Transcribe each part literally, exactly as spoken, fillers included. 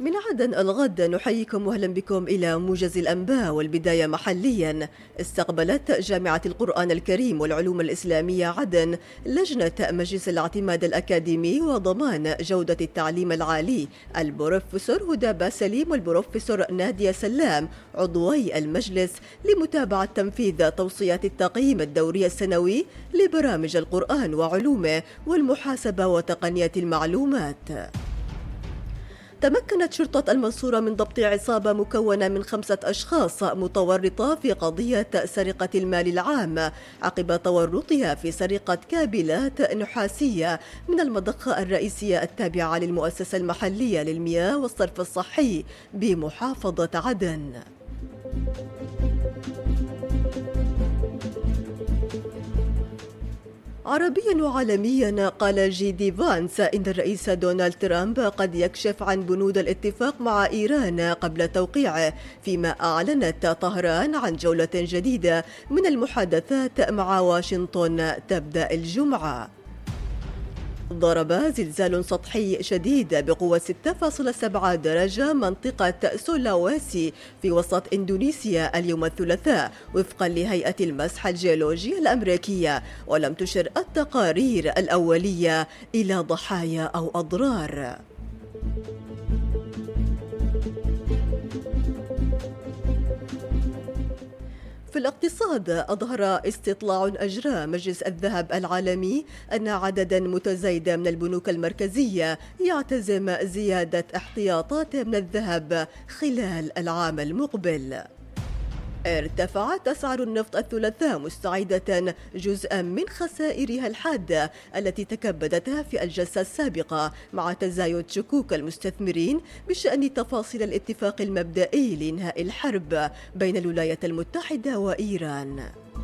من عدن الغد نحييكم واهلا بكم إلى موجز الأنباء، والبداية محليا. استقبلت جامعة القرآن الكريم والعلوم الإسلامية عدن لجنة مجلس الاعتماد الأكاديمي وضمان جودة التعليم العالي البروفيسور هدى باسليم والبروفيسور نادية سلام عضوي المجلس لمتابعة تنفيذ توصيات التقييم الدوري السنوي لبرامج القرآن وعلومه والمحاسبة وتقنية المعلومات. تمكنت شرطة المنصورة من ضبط عصابة مكونة من خمسة أشخاص متورطة في قضية سرقة المال العام عقب تورطها في سرقة كابلات نحاسية من المضخة الرئيسية التابعة للمؤسسة المحلية للمياه والصرف الصحي بمحافظة عدن. عربيا وعالميا، قال جي دي فانس إن الرئيس دونالد ترامب قد يكشف عن بنود الاتفاق مع إيران قبل توقيعه، فيما أعلنت طهران عن جولة جديدة من المحادثات مع واشنطن تبدأ الجمعة. ضرب زلزال سطحي شديد بقوة ستة فاصلة سبعة درجة منطقة سولاويسي في وسط إندونيسيا اليوم الثلاثاء وفقا لهيئة المسح الجيولوجي الأمريكية، ولم تشر التقارير الأولية إلى ضحايا أو أضرار. في الاقتصاد، أظهر استطلاع أجراه مجلس الذهب العالمي أن عددا متزايدا من البنوك المركزية يعتزم زيادة احتياطاته من الذهب خلال العام المقبل. ارتفعت أسعار النفط الثلاثاء مستعيدة جزءا من خسائرها الحادة التي تكبدتها في الجلسة السابقة مع تزايد شكوك المستثمرين بشأن تفاصيل الاتفاق المبدئي لإنهاء الحرب بين الولايات المتحدة وإيران.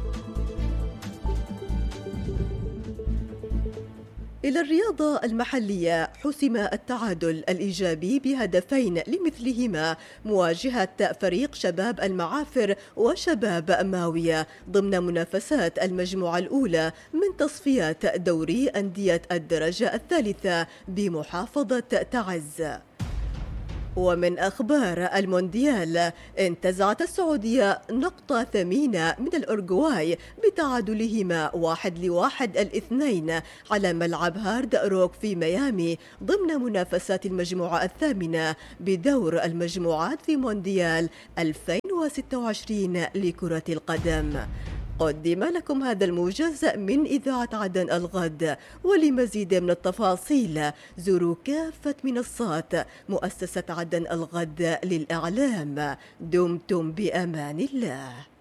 إلى الرياضة المحلية، حسم التعادل الإيجابي بهدفين لمثلهما مواجهة فريق شباب المعافر وشباب ماوية ضمن منافسات المجموعة الأولى من تصفيات دوري أندية الدرجة الثالثة بمحافظة تعز. ومن أخبار المونديال، انتزعت السعودية نقطة ثمينة من الأورجواي بتعادلهما واحد لواحد الاثنين على ملعب هارد روك في ميامي ضمن منافسات المجموعة الثامنة بدور المجموعات في مونديال ألفين وستة وعشرين لكرة القدم. قدم لكم هذا الموجز من إذاعة عدن الغد، ولمزيد من التفاصيل زوروا كافة منصات مؤسسة عدن الغد للإعلام. دمتم بأمان الله.